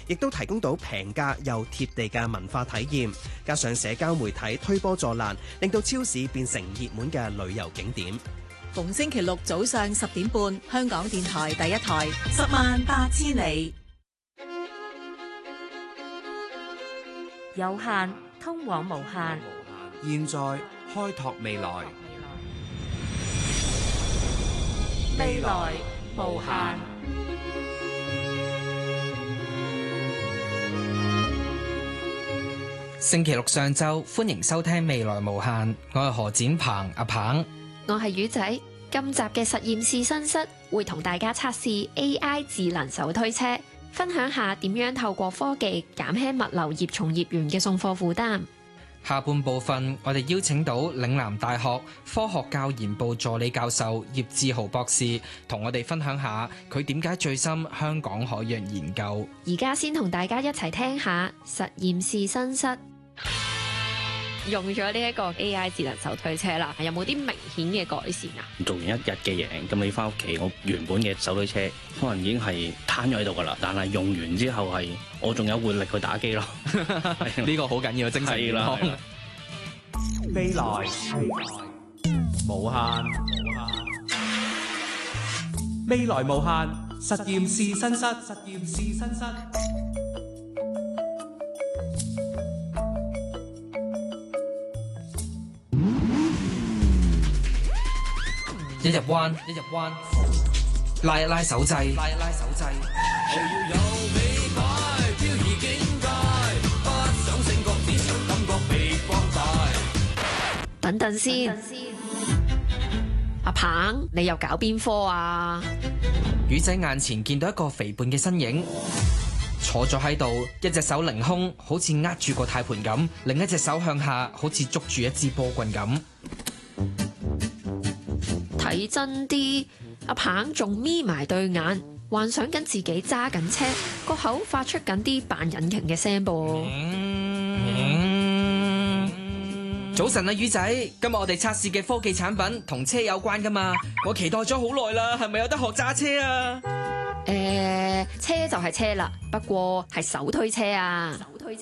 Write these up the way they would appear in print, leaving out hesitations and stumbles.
亦都提供到平價又貼地嘅文化體驗。加上社交媒體推波助瀾，令到超市變成熱門嘅旅遊景點。 逢星期六早上10點半，香港電台第一台108000里。 有限通往無限， 現在開拓未來， 未來無限。 星期六上晝，歡迎收聽《未來無限》，我係何展鵬阿鵬， 我係魚仔。今集嘅實驗室新室會同大家測試 AI 智能手推車，分享下點樣透過科技減輕物流業從業員嘅送貨負擔。 下半部分我哋邀請到嶺南大學科學教研部助理教授葉志豪博士，同我哋分享下佢點解醉心香港海洋研究。 而家先同大家一齊聽下實驗室新室。用咗呢一個 AI 智能手推車啦，有冇啲明顯嘅改善啊？ 做完一日嘅嘢，咁你翻屋企，我原本嘅手推車可能已經係攤咗喺度噶啦，但係用完之後係我仲有活力去打機咯。 呢個好緊要，精神健康。 未來無限，未來無限，實驗室新室。 一入彎，拉一拉手掣， 等等先，阿鵬，你又搞邊科啊？ 魚仔眼前見到一個肥胖嘅身影，坐咗喺度，一隻手凌空，好似握住個軚盤咁，另一隻手向下，好似捉住一支波棍咁。 睇真啲，阿鵬仲眯埋對眼，幻想緊自己揸緊車，個口發出緊啲扮引擎嘅聲噃。 早晨啊，魚仔，今日我哋測試嘅科技產品同車有關噶嘛？我期待咗好耐啦，係咪有得學揸車啊？ 車就係車啦，不過係手推車啊！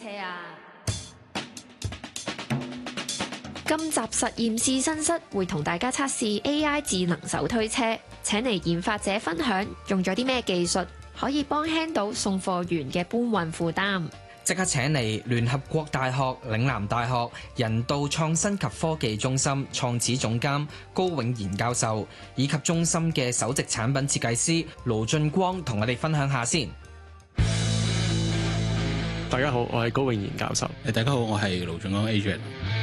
今集實驗室新室會同大家測試 AI 智能手推車，請嚟研發者分享用咗啲咩技術，可以幫輕到送貨員嘅搬運負擔。 即刻請嚟聯合國大學嶺南大學人道創新及科技中心創始總監高永賢教授，以及中心嘅首席產品設計師盧俊光，同我哋分享下先。 大家好，我係高永賢教授。 大家好，我係盧俊光 Adrian。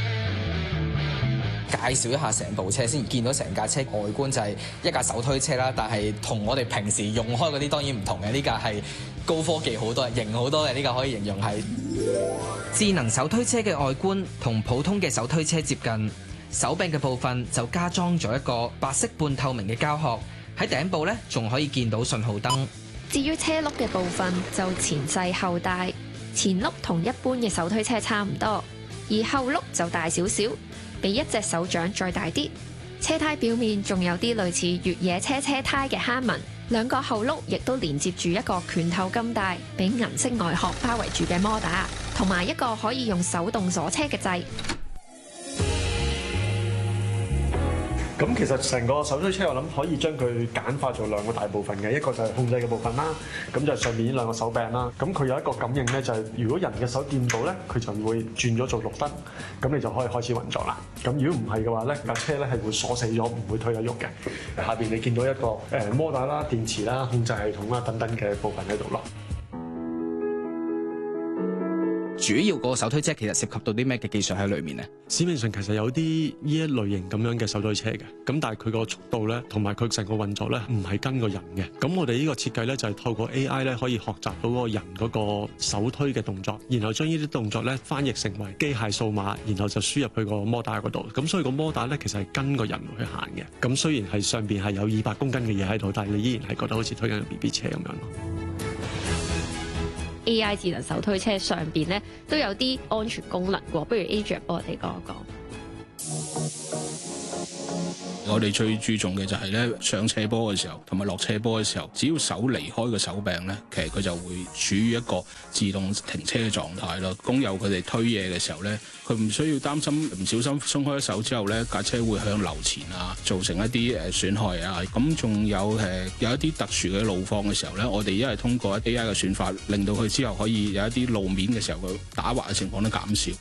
介紹一下成部車先，見到成架車外觀就係一架手推車啦，但係同我哋平時用開嗰啲當然唔同嘅，呢架係高科技好多，型好多嘅，呢架可以形容係智能手推車嘅外觀同普通嘅手推車接近，手柄嘅部分就加裝咗一個白色半透明嘅膠殼，喺頂部呢仲可以見到信號燈。 至於車轆嘅部分就前細後大，前轆同一般嘅手推車差唔多，而後轆就大少少，比一隻手掌再大啲。車胎表面仲有啲類似越野車車胎嘅坑紋，兩個後轆亦都連接住一個拳頭咁大，俾銀色外殼包圍住嘅摩打，同埋一個可以用手動鎖車嘅掣。 咁其實成個手推車我諗可以將佢簡化做兩個大部分嘅，一個就係控制嘅部分啦，咁就係上面呢兩個手柄啦。咁佢有一個感應咧，就係如果人嘅手掂到咧，佢就會轉咗做綠燈，咁你就可以開始運作啦。咁如果唔係嘅話咧，架車咧係會鎖死咗，唔會推得喐嘅。下邊你見到一個摩打啦、電池啦、控制系統啦等等嘅部分喺度咯。 主要嗰個手推車其實涉及到啲咩嘅技術喺裏面呢？ 市面上其實有啲呢一類型咁樣嘅手推車嘅，咁但係佢個速度咧同埋佢成個運作咧唔係跟個人嘅。咁我哋呢個設計咧就係透過 AI 咧可以學習到嗰個人嗰個手推嘅動作，然後將呢啲動作咧翻譯成為機械數碼，然後就輸入去個摩打嗰度。咁所以個摩打咧其實係跟個人去行嘅。咁雖然係上邊係有200公斤嘅嘢喺度，但係你依然係覺得好似推緊個 BB 車咁樣咯。 AI 智能手推車上邊咧都有啲安全功能喎，不如 Adrian 幫我哋講一講。 我哋最注重嘅就係咧上斜坡嘅時候同埋落斜坡嘅時候，只要手離開個手柄咧，其實佢就會處於一個自動停車嘅狀態咯。工友佢哋推嘢嘅時候咧，佢唔需要擔心唔小心鬆開手之後咧，架車會向流前啊，造成一啲損害啊。咁仲有有一啲特殊嘅路況嘅時候咧，我哋一係通過 AI 嘅算法，令到佢之後可以有一啲路面嘅時候佢打滑嘅情況都減少。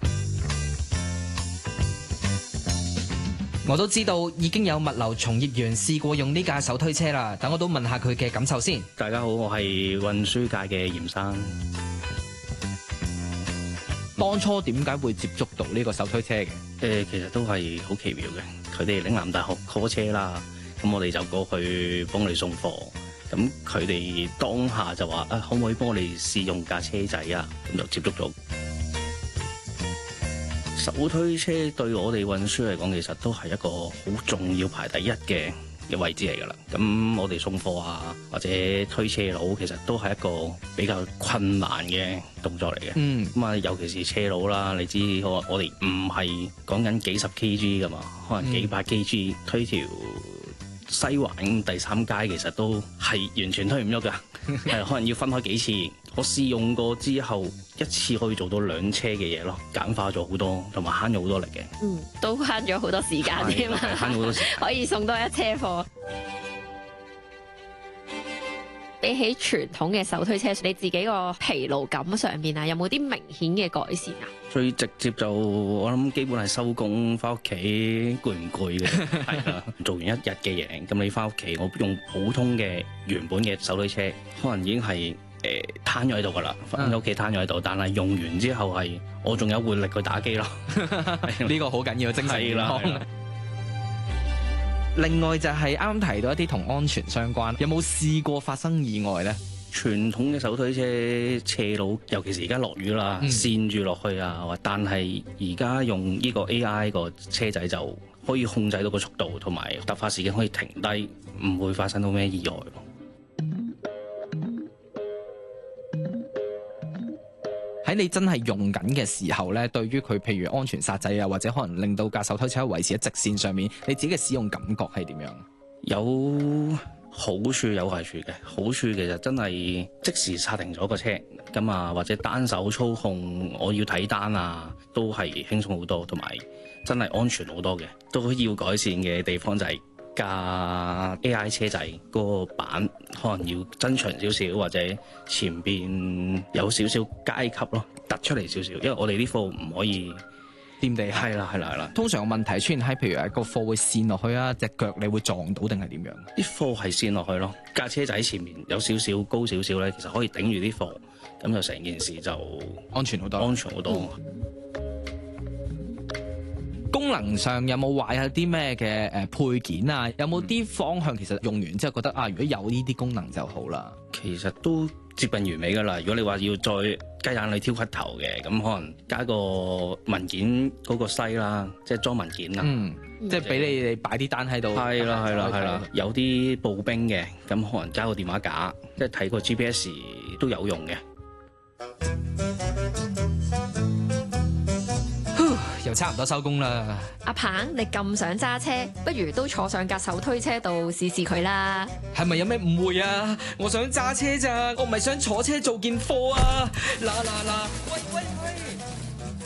我都知道已經有物流從業員試過用呢架手推車啦，等我都問下佢嘅感受先。 大家好，我係運輸界嘅嚴生。 當初點解會接觸到呢個手推車嘅？ 其實都係好奇妙嘅。佢哋嶺南大學 call 車啦，咁我哋就過去幫你送貨。咁佢哋當下就話可唔可以幫我哋試用架車仔啊？咁就接觸咗。手推車對我哋運輸嚟講，其實都係一個好重要排第一嘅位置嚟㗎啦。咁我哋送貨啊，或者推車佬，其實都係一個比較困難嘅動作嚟嘅。咁啊，尤其是車佬啦，你知我哋唔係講緊幾十 kg 㗎嘛，可能幾百 kg 推條西環第三街，其實都係完全推唔喐㗎。係可能要分開幾次。我試用過之後，一次可以做到2車嘅嘢咯，簡化咗好多，同埋慳咗好多力嘅。 都慳咗好多時間添嘛， 慳咗好多時間， 可以送多1車貨。比起傳統嘅手推車，你自己個疲勞感上面啊，有冇啲明顯嘅改善啊？ 最直接就我諗基本係收工翻屋企攰唔攰嘅，係啦。做完一日嘅嘢，咁你翻屋企，我用普通嘅原本嘅手推車，可能已經係攤咗喺度噶啦，翻屋企攤咗喺度。但係用完之後係我仲有活力去打機咯。 呢個好緊要，精神健康。另外就係啱啱提到一啲同安全相關，有冇試過發生意外呢？ 傳統嘅手推車斜路，尤其是而家落雨啦，跣住落去啊，但係而家用呢個 AI 個車仔就可以控制到個速度，同埋突發時間可以停低，唔會發生到咩意外咯。 喺你真係用緊嘅時候咧，對於佢譬如安全煞掣啊，或者可能令到架手推車維持喺直線上面，你自己嘅使用感覺係點樣？ 有好處有壞處嘅。好處其實真係即時剎停咗個車，咁啊或者單手操控，我要睇單啊，都係輕鬆好多，同埋真係安全好多嘅。都要改善嘅地方就係架 AI 車仔嗰個板可能要增長少少，或者前邊有少少階級咯，突出嚟少少，因為我哋啲貨唔可以掂地。 係啦。 通常個問題出現喺譬如個貨會跣落去啊，隻腳你會撞到定係點樣？ 啲貨係跣落去咯，架車仔前面有少少高少少咧，其實可以頂住啲貨，咁就成件事就安全好多。功能上有冇話有啲咩嘅配件啊？有冇啲方向其實用完之後覺得如果有呢啲功能就好啦？ 其實都接近完美㗎啦。如果你話要再雞眼裏挑骨頭嘅，咁可能加個文件嗰個篩啦，即係裝文件啦。 即係俾你哋擺啲單喺度。係啦。 有啲步兵嘅，咁可能加個電話架，即係睇個 GPS 都有用嘅。 又差唔多收工啦。 阿鵬，你咁想揸車，不如都坐上架手推車度試試佢啦。 係咪有咩誤會啊？我想揸車咋，我唔係想坐車做件貨啊！嗱，喂！